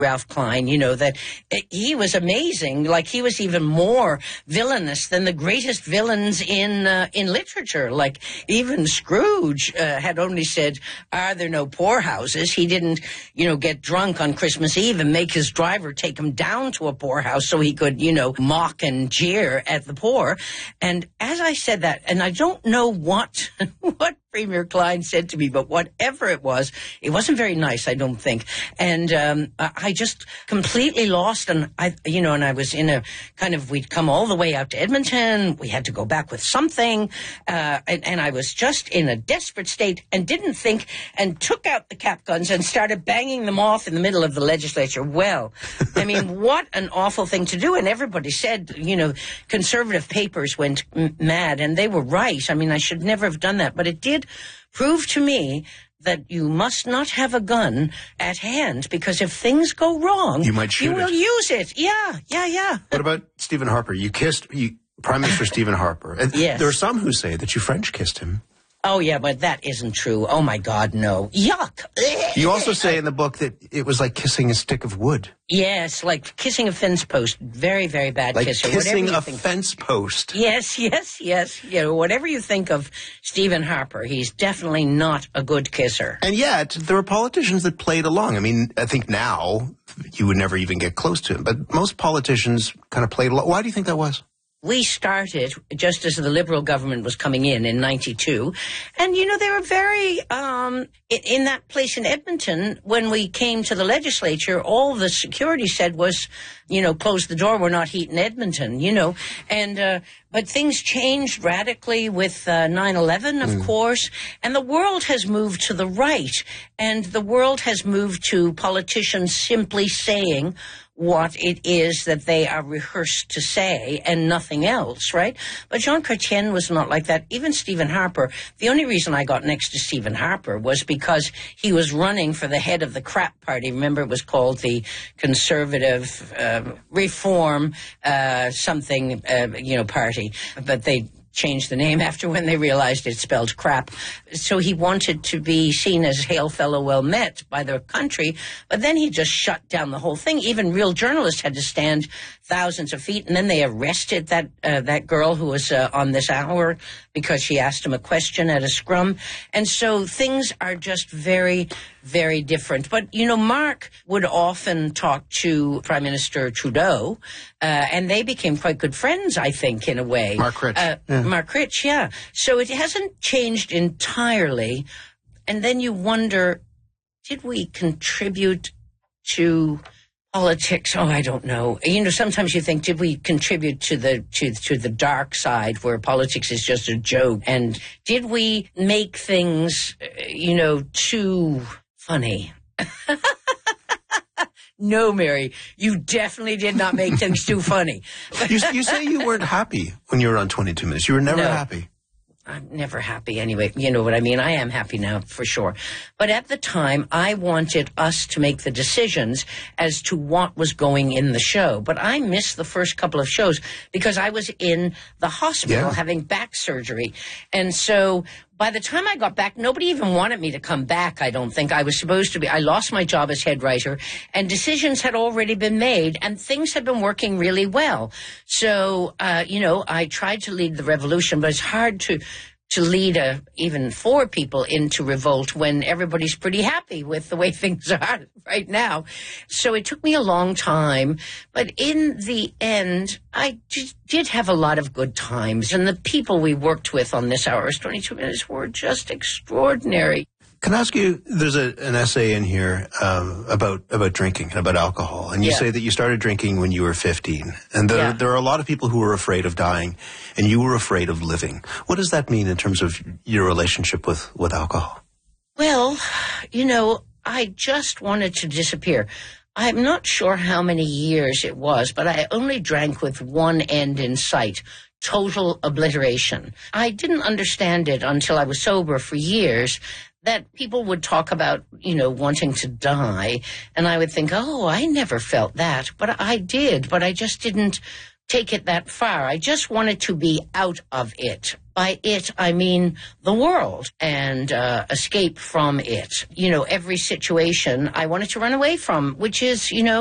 Ralph Klein, that he was amazing. Like, he was even more villainous than the greatest villains in literature. Like, even Scrooge had only said, "Are there no poorhouses?" He didn't, get drunk on Christmas Eve and make his driver take him down to a poorhouse so he could, mock and jeer at the poor. And as I said that, and I don't know what Premier Klein said to me, but whatever it wasn't very nice, I don't think. And I just completely lost, and I was in a kind of, we'd come all the way out to Edmonton, we had to go back with something, and I was just in a desperate state and didn't think, and took out the cap guns and started banging them off in the middle of the legislature. Well, I mean, what an awful thing to do. And everybody said, conservative papers went mad, and they were right. I mean, I should never have done that, but it did prove to me that you must not have a gun at hand, because if things go wrong, you might shoot will use it. Yeah. What about Stephen Harper? You kissed Prime Minister Stephen Harper. Yes. There are some who say that you French kissed him. Oh, yeah, but that isn't true. Oh, my God, no. Yuck. You also say in the book that it was like kissing a stick of wood. Yes, like kissing a fence post. Very, very bad kisser. Like kissing a fence post. Yes. Whatever you think of Stephen Harper, he's definitely not a good kisser. And yet, there were politicians that played along. I mean, I think now you would never even get close to him. But most politicians kind of played along. Why do you think that was? We started just as the Liberal government was coming in 92. And, they were very, in that place in Edmonton, when we came to the legislature, all the security said was, close the door, we're not heating Edmonton, And, but things changed radically with 9/11, of course. And the world has moved to the right. And the world has moved to politicians simply saying what it is that they are rehearsed to say and nothing else, right? But Jean Chrétien was not like that. Even Stephen Harper, the only reason I got next to Stephen Harper was because he was running for the head of the crap party. Remember, it was called the Conservative Reform party. But they changed the name after when they realized it spelled crap. So he wanted to be seen as hail fellow well met by the country, but then he just shut down the whole thing. Even real journalists had to stand thousands of feet, and then they arrested that girl who was on this hour because she asked him a question at a scrum. And so things are just very, very different. But, Mark would often talk to Prime Minister Trudeau, and they became quite good friends, I think, in a way. Mark Rich. Mark Rich, yeah. So it hasn't changed entirely. And then you wonder, did we contribute to politics? Oh, I don't know. Sometimes you think, did we contribute to the dark side where politics is just a joke? And did we make things, too funny? No, Mary, you definitely did not make things too funny. You say you weren't happy when you were on 22 Minutes. You were never happy. I'm never happy anyway. You know what I mean? I am happy now, for sure. But at the time, I wanted us to make the decisions as to what was going in the show. But I missed the first couple of shows because I was in the hospital having back surgery. And so by the time I got back, nobody even wanted me to come back, I don't think. I was supposed to be. I lost my job as head writer, and decisions had already been made, and things had been working really well. So, I tried to lead the revolution, but it's hard to lead even 4 people into revolt when everybody's pretty happy with the way things are right now. So it took me a long time, but in the end, I did have a lot of good times, and the people we worked with on this Hour's 22 Minutes were just extraordinary. Can I ask you, there's an essay in here about drinking and about alcohol, and you say that you started drinking when you were 15, and there are a lot of people who were afraid of dying, and you were afraid of living. What does that mean in terms of your relationship with alcohol? Well, I just wanted to disappear. I'm not sure how many years it was, but I only drank with one end in sight. Total obliteration. I didn't understand it until I was sober for years, that people would talk about, wanting to die. And I would think, oh, I never felt that. But I did. But I just didn't take it that far. I just wanted to be out of it. By it, I mean the world, and escape from it. You know, every situation I wanted to run away from, which is, you know,